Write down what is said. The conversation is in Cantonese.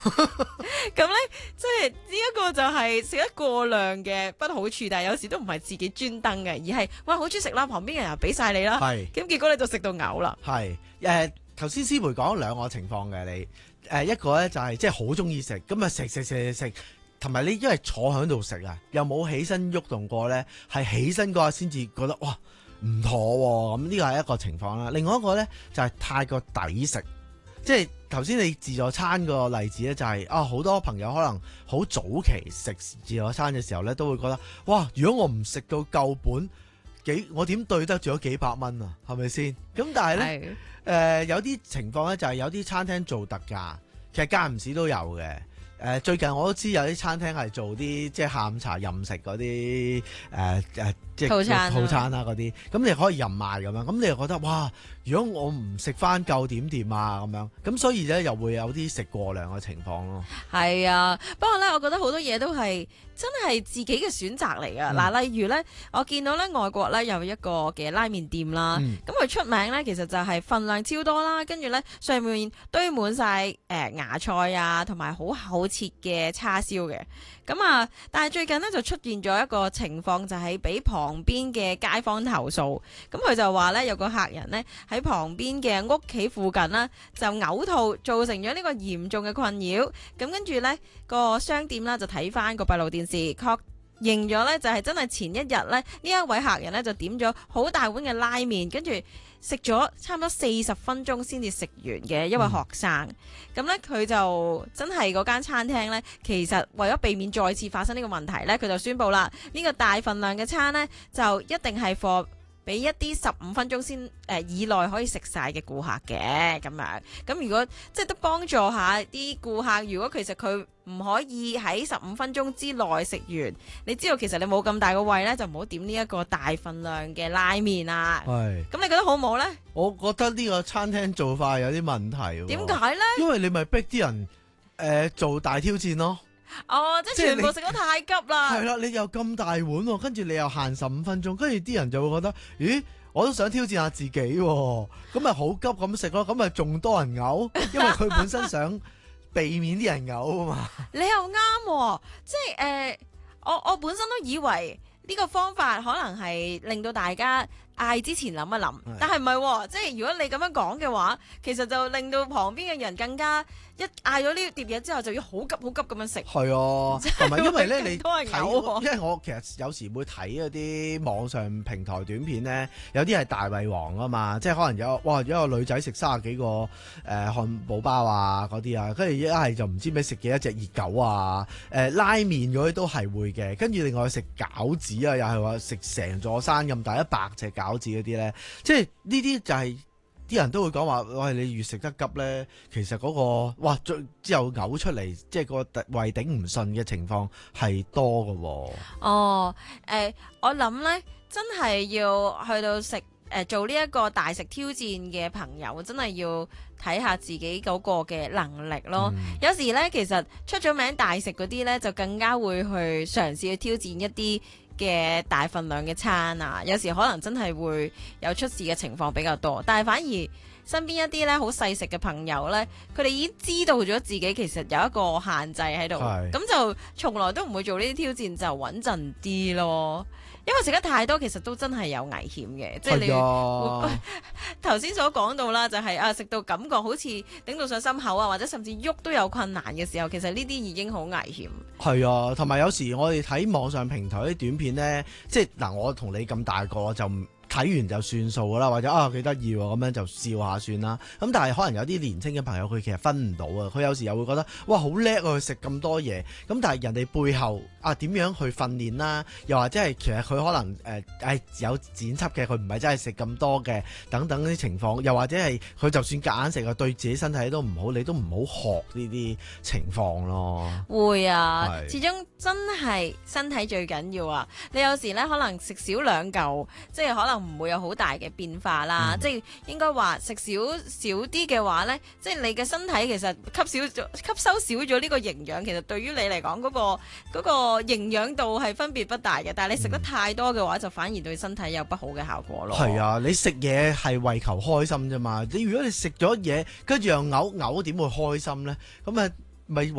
咁咧，即係呢一個就係食得過量嘅不好處，但係有時都唔係自己專登嘅，而係哇好中意食啦，旁邊嘅人又俾晒你啦， 係咁結果你就食到嘔啦。 係頭先師妹講咗兩個情況嘅你，一個咧就係即係好中意食，咁啊食，同埋你因為坐喺度食啊，又冇起身喐動過咧，係起身嗰下先至覺得哇唔妥喎，咁呢個係一個情況啦。另外一個咧就係太過抵食，即係頭先你自助餐個例子咧就係好多朋友可能好早期食自助餐嘅時候咧都會覺得哇，如果我唔食到夠本，我點對得住咗幾百蚊啊？係咪先？咁但係咧有啲情況咧就係有啲餐廳做特價，其實間唔時都有嘅。最近我都知有啲餐廳係做啲即係下午茶任食嗰啲即係套餐啦嗰啲，咁你可以任賣咁樣，咁你又覺得哇，如果我唔食翻夠點掂啊咁樣，咁所以咧又會有啲食過量嘅情況咯。 係啊，不過咧，我覺得好多嘢都係真係自己嘅選擇嚟噶。嗱，例如咧，我見到咧外國咧有一個嘅拉麵店啦，咁佢出名咧其實就係份量超多啦，跟住咧上面堆滿晒芽菜啊，同埋好厚切嘅叉燒嘅。咁啊，但係最近咧就出現咗一個情況，就係俾旁邊嘅街坊投訴。咁佢就話咧有個客人咧喺旁邊嘅屋企附近啦，就嘔吐，造成咗呢個嚴重嘅困擾。咁跟住咧個商店啦就睇翻個閉路電視，確認咗咧就係真係前一日咧呢一位客人咧就點咗好大碗嘅拉麵，跟住食咗差唔多40分鐘先至食完嘅一位學生。咁咧佢就真係嗰間餐廳咧，其實為咗避免再次發生呢個問題咧，佢就宣布啦，呢個大份量嘅餐咧就一定係貨俾一啲15分鐘先以內可以食晒嘅顧客嘅咁樣。咁如果即係都幫助下啲顧客，如果其實佢唔可以喺15分鐘之內食完，你知道其實你冇咁大個胃咧，就唔好點呢一個大份量嘅拉麵啦。係。咁你覺得好唔好咧？ 我覺得呢個餐廳做法有啲問題喎。 點解咧？ 因為你咪逼啲人做大挑戰咯。 哦，即係全部食得太急啦。 係啦，你又咁大碗喎，跟住你又限15分鐘，跟住啲人就會覺得，咦，我都想挑戰下自己喎，咁咪好急咁食咯，咁咪仲多人嘔，因為佢本身想避免啲人嘔啊嘛。 你又啱喎，即係我本身都以為呢個方法可能係令到大家嗌之前諗一諗，但係唔係喎，即係如果你咁樣講嘅話，其實就令到旁邊嘅人更加一嗌咗呢碟嘢之後就要好急咁樣食。 係啊，同埋因為咧你睇， 因為我其實有時會睇嗰啲網上平台短片咧，有啲係大胃王啊嘛，即係可能有一個女仔食30幾個漢堡包啊嗰啲啊，跟住一係就唔知咩食幾多隻熱狗啊，拉麵嗰啲都係會嘅，跟住另外食餃子啊，又係話食成座山咁大100隻餃子嗰啲咧，即係呢啲就係啲人都會講話，喂，你越食得急咧，其實嗰個哇之後嘔出嚟，即係個胃頂唔順嘅情況係多㗎喎。 哦，我諗咧真係要去到食做呢一個大食挑戰嘅朋友，真係要睇下自己嗰個嘅能力咯。有時咧其實出咗名大食嗰啲咧，就更加會去嘗試去挑戰一啲嘅大份量嘅餐啊，有時可能真係會有出事嘅情況比較多，但係反而身邊一啲咧好細食嘅朋友咧，佢哋已經知道咗自己其實有一個限制喺度，咁就從來都唔會做呢啲挑戰，就穩陣啲咯。因為食得太多其實都真係有危險嘅，即係你頭先所講到啦，就係食到感覺好似頂到上心口啊，或者甚至喐都有困難嘅時候，其實呢啲已經好危險。係啊，同埋有時我哋睇網上平台啲短片呢，即係嗱，我同你咁大個就睇完就算數噶啦，或者幾得意喎，咁樣就笑下算啦。咁但係可能有啲年輕嘅朋友佢其實分唔到啊，佢有時又會覺得哇好叻啊，佢食咁多嘢。咁但係人哋背後點樣去訓練啦？又或者係其實佢可能有剪輯嘅，佢唔係真係食咁多嘅等等啲情況。又或者係佢就算夾硬食啊，對自己身體都唔好，你都唔好學呢啲情況咯。 會啊，始終真係身體最緊要啊！你有時咧可能食少2嚿，即係可能唔會有好大嘅變化啦。即係應該話食少啲嘅話咧，即係你嘅身體其實吸收少咗呢個營養，其實對於你嚟講嗰個營養度係分別不大嘅。但係你食得太多嘅話，就反而對身體有不好嘅效果咯。係啊， 你食嘢係為求開心啫嘛。如果你食咗嘢跟住又嘔，點會開心咧？咁咪